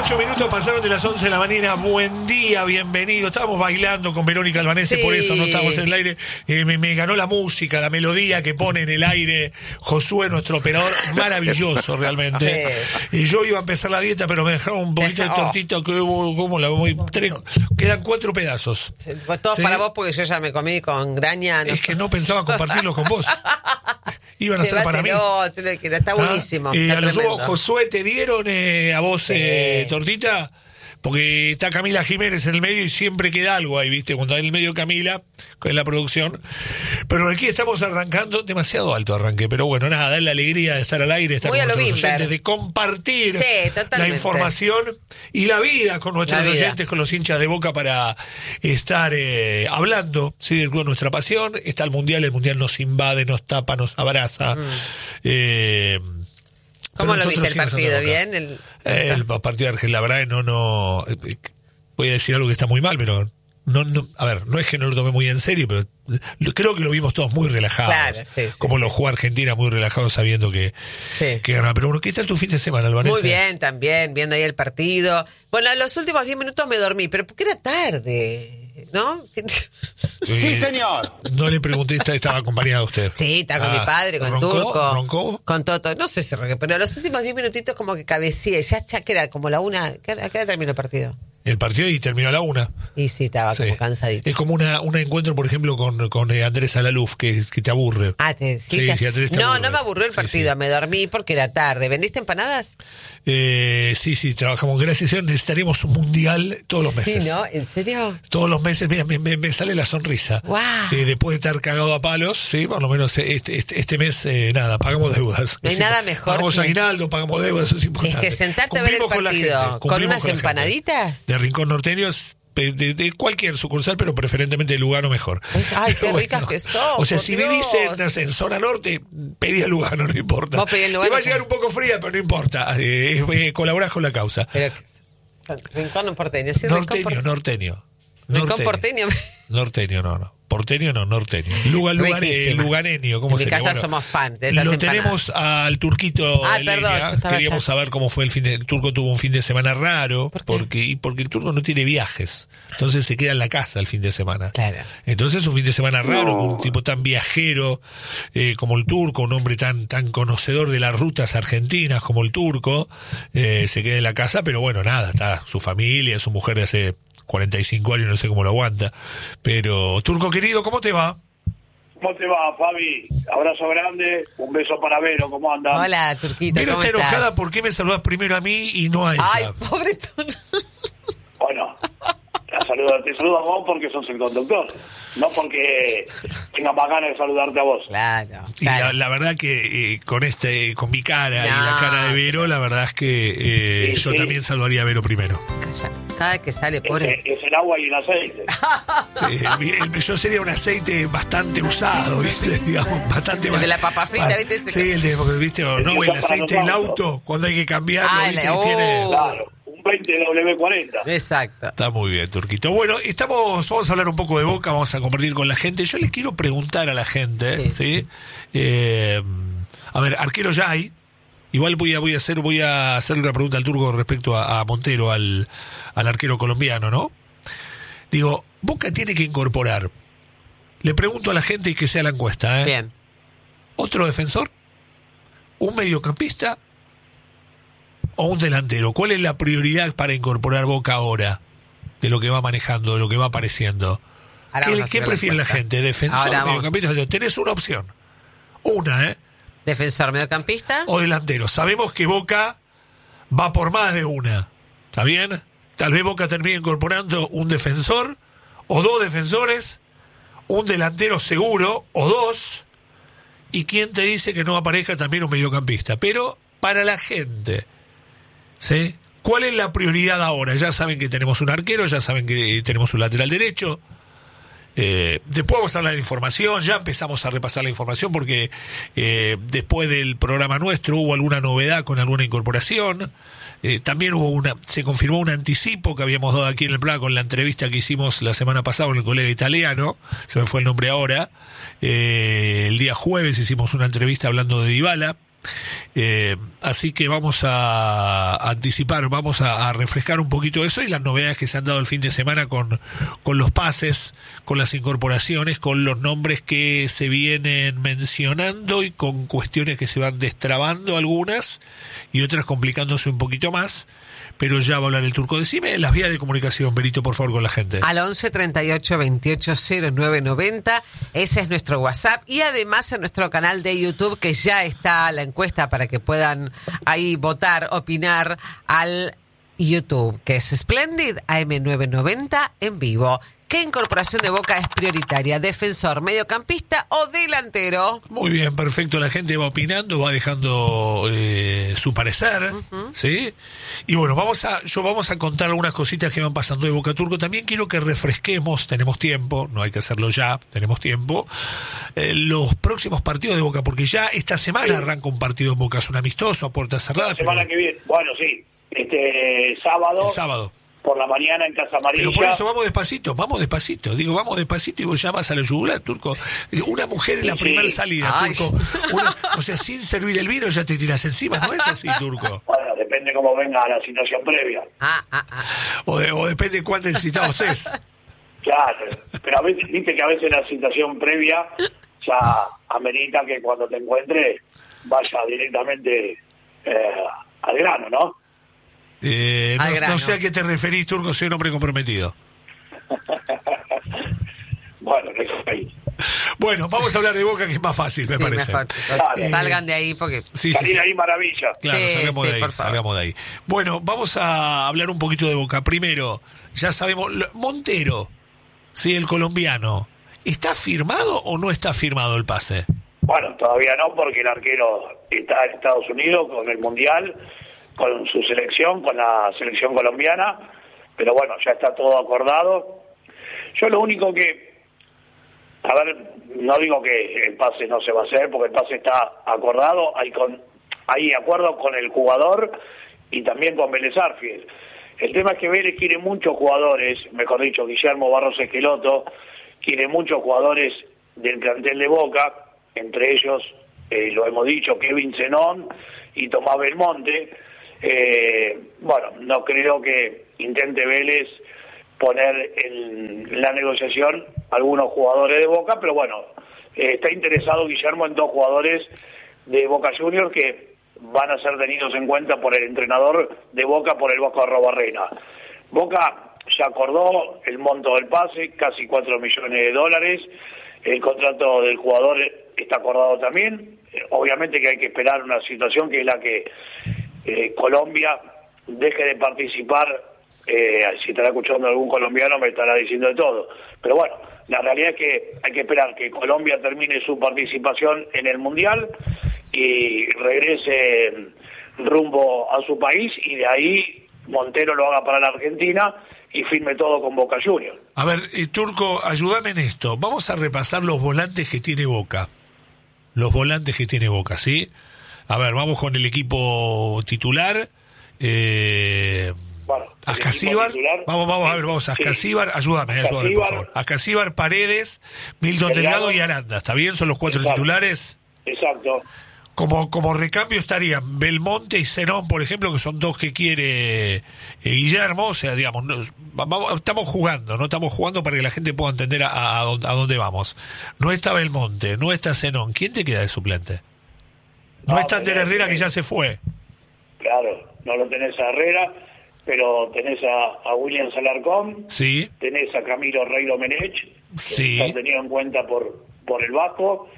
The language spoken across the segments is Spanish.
8 minutos pasaron de las 11 de la mañana. Buen día, bienvenido. Estábamos bailando con Verónica Albanese, sí. Por eso no estábamos en el aire. Me ganó la música, la melodía que pone en el aire Josué, nuestro operador. Maravilloso, realmente. Sí. Y yo iba a empezar la dieta, pero me dejaron un poquito de tortita. ¿Cómo la voy? Quedan 4 pedazos. Todos, ¿sí? Para vos, porque yo ya me comí con graña. No. Es que no pensaba compartirlos con vos. Iban a ser para mí. Está buenísimo. A los ojos, Josué, ¿te dieron a vos tortita? Porque está Camila Jiménez en el medio y siempre queda algo ahí, ¿viste? Cuando hay en el medio Camila, con la producción. Pero aquí estamos arrancando, demasiado alto arranque, pero bueno, nada, es la alegría de estar al aire, estar con nuestros oyentes, de compartir la información y la vida con nuestros oyentes, con los hinchas de Boca, para estar hablando, ¿sí? Del club, nuestra pasión. Está el Mundial nos invade, nos tapa, nos abraza. ¿Cómo lo viste el partido? ¿Bien? El partido de Argentina, la verdad, no voy a decir algo que está muy mal, pero a ver, no es que no lo tomé muy en serio, pero creo que lo vimos todos muy relajados. Claro, sí, como lo jugó Argentina, muy relajados, sabiendo que ganaba. Pero bueno, ¿qué tal tu fin de semana, Albanese? Muy bien, también, viendo ahí el partido. Bueno, en los últimos 10 minutos me dormí, pero porque era tarde, ¿no? Sí, señor. No le pregunté, estaba acompañado usted. Sí, estaba con mi padre, con Turco. ¿Roncó? Con Toto. No sé si ronqué, pero los últimos 10 minutitos como que cabeceé. Ya que era como la 1. ¿A qué hora terminó el partido? El partido y terminó a la 1. Y sí, estaba como cansadito. Es como un encuentro, por ejemplo, con Andrés Alaluf, que te aburre. Sí, Andrés te aburre. No me aburrió el partido, me dormí porque era tarde. ¿Vendiste empanadas? Sí, trabajamos. Gracias a Dios necesitaremos un mundial todos los meses. Sí, ¿no? ¿En serio? Todos los meses, mira, me sale la sonrisa. Wow. Después de estar cagado a palos, sí, por lo menos este mes, nada, pagamos deudas. No hay nada mejor. Pagamos aguinaldo, pagamos deudas, eso es importante. Es que sentarte a ver el partido con unas empanaditas. De Rincón Norteño, de cualquier sucursal, pero preferentemente de Lugano mejor. Ay, qué ricas que son. O sea, si vivís en zona norte, pedí a Lugano, no importa. Te va a llegar un poco fría, pero no importa. Colaborás con la causa. Pero Rincón porteño. Sí, norteño. Rincón porteño. Norteño, no. Porteño no, norteño. Luganeño, ¿cómo se llama? En mi casa somos fans de esas lo empanadas. Tenemos al Turquito. Queríamos saber cómo fue el Turco tuvo un fin de semana raro. Porque el Turco no tiene viajes. Entonces se queda en la casa el fin de semana. Claro. Entonces un fin de semana raro, con un tipo tan viajero como el Turco, un hombre tan conocedor de las rutas argentinas como el Turco, se queda en la casa, pero bueno, nada, está su familia, su mujer de hace 45 años, no sé cómo lo aguanta. Pero, Turco querido, ¿cómo te va? ¿Cómo te va, Fabi? Abrazo grande, un beso para Vero, ¿cómo andas? Hola, Turquito, ¿cómo estás? Enojada, ¿por qué me saludás primero a mí y no a ella? Ay, pobre Bueno, te saludo a vos porque sos el conductor, no porque tenga más ganas de saludarte a vos. Claro. Y la verdad que con mi cara y la cara de Vero, la verdad es que yo también saludaría a Vero primero. Cada vez que sale, pobre. Es el agua y el aceite. Yo sería un aceite bastante usado, ¿viste? Digamos, bastante el de la papa frita, ¿viste? Sí, ¿viste? O no, el aceite del auto, cuando hay que cambiarlo, ¿viste? Tiene... Claro. 20 W40. Exacto. Está muy bien, Turquito. Bueno, vamos a hablar un poco de Boca, vamos a compartir con la gente. Yo les quiero preguntar a la gente, ¿sí? A ver, arquero ya hay. Igual voy a hacerle una pregunta al Turco respecto a Montero, al arquero colombiano, ¿no? Digo, Boca tiene que incorporar. Le pregunto a la gente y que sea la encuesta, Bien. ¿Otro defensor? ¿Un mediocampista? ¿O un delantero? ¿Cuál es la prioridad para incorporar Boca ahora? De lo que va manejando, de lo que va apareciendo. ¿Qué prefiere la gente? ¿Defensor, mediocampista? Tenés una opción. Una, ¿Defensor, mediocampista? O delantero. Sabemos que Boca va por más de una. ¿Está bien? Tal vez Boca termine incorporando un defensor o 2 defensores, un delantero seguro o 2. ¿Y quién te dice que no aparezca también un mediocampista? Pero para la gente... ¿Sí? ¿Cuál es la prioridad ahora? Ya saben que tenemos un arquero, ya saben que tenemos un lateral derecho. Después vamos a hablar de información, ya empezamos a repasar la información porque después del programa nuestro hubo alguna novedad con alguna incorporación. También se confirmó un anticipo que habíamos dado aquí en el programa con la entrevista que hicimos la semana pasada con el colega italiano, se me fue el nombre ahora. El día jueves hicimos una entrevista hablando de Dybala, Así que vamos a anticipar, vamos a refrescar un poquito eso y las novedades que se han dado el fin de semana con los pases, con las incorporaciones, con los nombres que se vienen mencionando y con cuestiones que se van destrabando algunas y otras complicándose un poquito más. Pero ya va a hablar el Turco. Decime las vías de comunicación, Berito, por favor, con la gente. Al 11 38 28 09 90. Ese es nuestro WhatsApp. Y además en nuestro canal de YouTube, que ya está la encuesta para que puedan ahí votar, opinar al YouTube, que es Splendid AM990 en vivo. ¿Qué incorporación de Boca es prioritaria? ¿Defensor, mediocampista o delantero? Muy bien, perfecto. La gente va opinando, va dejando su parecer, ¿sí? Y bueno, vamos a contar algunas cositas que van pasando de Boca Turco. También quiero que refresquemos, tenemos tiempo, no hay que hacerlo ya, tenemos tiempo, los próximos partidos de Boca, porque ya esta semana arranca un partido en Boca, es un amistoso a puerta cerrada. La semana que viene, bueno, sí, sábado. El sábado. Por la mañana en Casa Amarilla. Pero por eso vamos despacito, digo, vamos despacito y vos llamas a la yugular, Turco. Una mujer en la primera salida, Ay. Turco. O sea, sin servir el vino ya te tiras encima, ¿no es así, Turco? Bueno, depende cómo venga la situación previa. O depende cuánto necesitamos ustedes. Claro, pero a veces, viste que a veces la situación previa ya amerita que cuando te encuentres vaya directamente al grano, ¿no? No sé a qué te referís, Turco, soy un hombre comprometido. Bueno, eso ahí. Bueno, vamos a hablar de Boca, que es más fácil, me parece. Mejor. Salgan de ahí porque... Salir ahí maravilla. Claro, salgamos de ahí. Bueno, vamos a hablar un poquito de Boca. Primero, ya sabemos, Montero, sí, el colombiano, ¿está firmado o no está firmado el pase? Bueno, todavía no, porque el arquero está en Estados Unidos con el Mundial, con su selección, con la selección colombiana, pero bueno, ya está todo acordado. Yo lo único que, a ver, no digo que el pase no se va a hacer, porque el pase está acordado, hay acuerdo con el jugador y también con Vélez Arfiel. El tema es que Vélez quiere muchos jugadores, mejor dicho, Guillermo Barros Esqueloto, quiere muchos jugadores del plantel de Boca, entre ellos, lo hemos dicho, Kevin Zenón y Tomás Belmonte. Bueno, no creo que intente Vélez poner en la negociación algunos jugadores de Boca, pero bueno, está interesado Guillermo en dos jugadores de Boca Juniors que van a ser tenidos en cuenta por el entrenador de Boca, por el Vasco Arrobarrena. Boca ya acordó el monto del pase, casi $4 millones. El contrato del jugador está acordado también. Obviamente que hay que esperar una situación que es la que Colombia deje de participar. Si estará escuchando algún colombiano me estará diciendo de todo, pero bueno, la realidad es que hay que esperar que Colombia termine su participación en el Mundial y regrese rumbo a su país, y de ahí Montero lo haga para la Argentina y firme todo con Boca Juniors. A ver, Turco, ayúdame en esto. Vamos a repasar los volantes que tiene Boca. ¿Sí? A ver, vamos con el equipo titular. Bueno, Ascasíbar, vamos, Ascasíbar, ayúdame, por favor. Ascasíbar, Paredes, Milton Delgado y Aranda, ¿está bien? ¿Son los cuatro titulares? Exacto. Como recambio estarían Belmonte y Zenón, por ejemplo, que son dos que quiere Guillermo. O sea, digamos, estamos jugando para que la gente pueda entender a dónde vamos. No está Belmonte, no está Zenón. ¿Quién te queda de suplente? No está Ander Herrera, que ya se fue. Claro, no lo tenés a Herrera, pero tenés a William Salarcón, sí, tenés a Camilo Rey Domenech, sí, que está tenido en cuenta por el Vasco.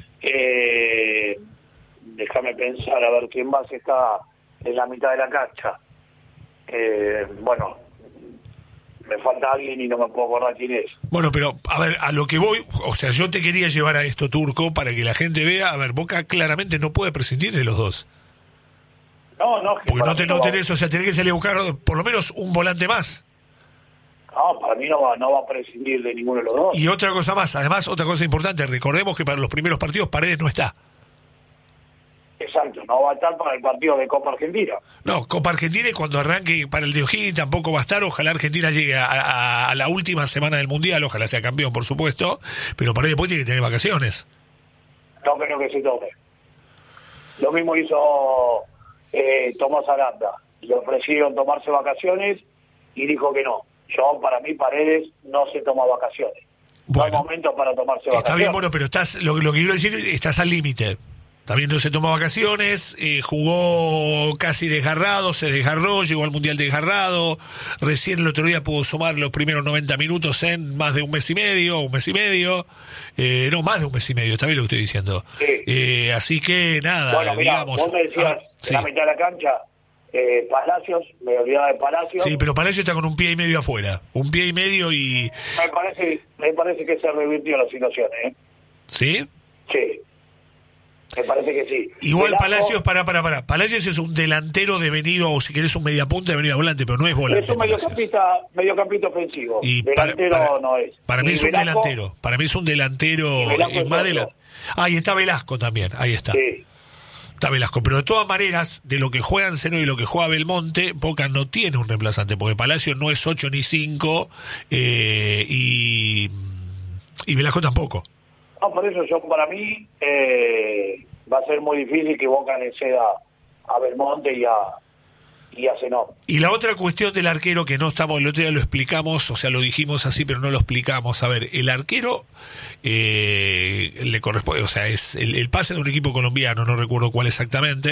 Déjame pensar, a ver quién más está en la mitad de la cancha. Bueno, me falta alguien y no me puedo acordar quién es. Bueno, pero a ver, a lo que voy, o sea, yo te quería llevar a esto, Turco, para que la gente vea. A ver, Boca claramente no puede prescindir de los dos. No, porque no tenés, o sea, tenés que salir a buscar por lo menos un volante más. No, para mí no va a prescindir de ninguno de los dos. Y otra cosa más, además, otra cosa importante, recordemos que para los primeros partidos Paredes no está. Exacto, no va a estar para el partido de Copa Argentina. No, Copa Argentina, y cuando arranque para el de O'Higgins tampoco va a estar. Ojalá Argentina llegue a la última semana del Mundial, ojalá sea campeón, por supuesto, pero Paredes después tiene que tener vacaciones. No creo que se tome. Lo mismo hizo Tomás Aranda. Le ofrecieron tomarse vacaciones y dijo que no. Para mí, Paredes no se toma vacaciones. Bueno, no hay momento para tomarse vacaciones. Está bien, bueno, pero lo que quiero decir, estás al límite. También no se tomó vacaciones, jugó casi desgarrado, se desgarró, llegó al Mundial desgarrado, recién el otro día pudo sumar los primeros 90 minutos en más de un mes y medio, no, más de un mes y medio, está bien lo que estoy diciendo. Sí. Así que nada, bueno, mirá, digamos... vos me decías, sí. en la mitad de la cancha, Palacios, me olvidaba de Palacios. Sí, pero Palacios está con un pie y medio afuera, un pie y medio y... Me parece que se revirtió la situación, ¿eh? ¿Sí? Sí. Me parece que sí. Igual Velasco, Palacios, para. Palacios es un delantero devenido, o si querés un mediapunta devenido a volante, pero no es volante. Es un mediocampista ofensivo. Y delantero no es. Para mí y es Velasco, un delantero. Para mí es un delantero. Y está Velasco también. Ahí está. Sí. Está Velasco. Pero de todas maneras, de lo que juega Anceno y lo que juega Belmonte, Boca no tiene un reemplazante, porque Palacios no es 8 ni 5, y Velasco tampoco. No, por eso para mí va a ser muy difícil que Boca le ceda a Belmonte y a Zenón. Y la otra cuestión del arquero que no estamos, el otro día lo explicamos, o sea, lo dijimos así, pero no lo explicamos. A ver, el arquero le corresponde, o sea, es el pase de un equipo colombiano, no recuerdo cuál exactamente.